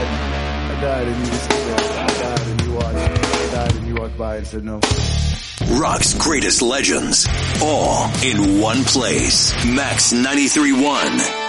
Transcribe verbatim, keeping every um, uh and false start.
died. I died and you just stood there. I died and you watched. I died and you walked by and said no. Rock's greatest legends, all in one place. Max ninety-three point one.